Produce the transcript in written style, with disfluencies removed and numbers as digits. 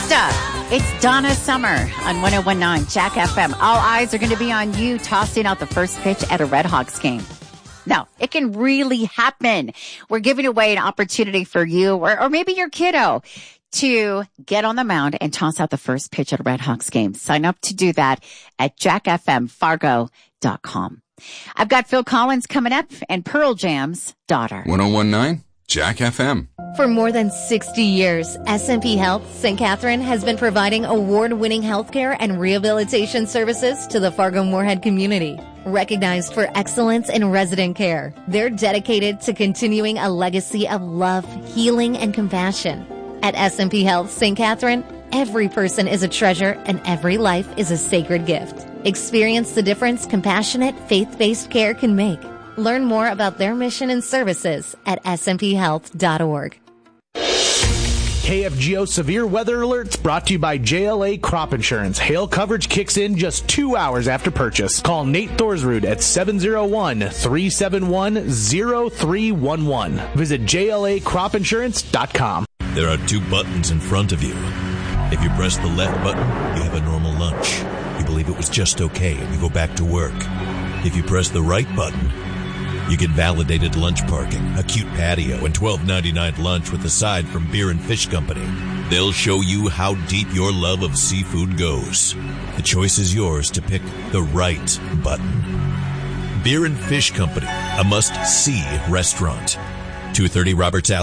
It's Donna Summer on 101.9 Jack FM. All eyes are going to be on you tossing out the first pitch at a Red Hawks game. Now, it can really happen. We're giving away an opportunity for you or maybe your kiddo to get on the mound and toss out the first pitch at a Red Hawks game. Sign up to do that at jackfmfargo.com. I've got Phil Collins coming up and Pearl Jam's Daughter. 101.9 Jack FM. For more than 60 years, SMP Health St. Catherine has been providing award-winning healthcare and rehabilitation services to the Fargo-Moorhead community. Recognized for excellence in resident care, they're dedicated to continuing a legacy of love, healing, and compassion. At SMP Health St. Catherine, every person is a treasure and every life is a sacred gift. Experience the difference compassionate, faith-based care can make. Learn more about their mission and services at smphealth.org. KFGO Severe Weather Alerts brought to you by JLA Crop Insurance. Hail coverage kicks in just 2 hours after purchase. Call Nate Thorsrud at 701-371-0311. Visit JLACropInsurance.com. There are 2 buttons in front of you. If you press the left button, you have a normal lunch. You believe it was just okay and you go back to work. If you press the right button, you get validated lunch parking, a cute patio, and $12.99 lunch with a side from Beer and Fish Company. They'll show you how deep your love of seafood goes. The choice is yours to pick the right button. Beer and Fish Company, a must-see restaurant. 230 Roberts Alley.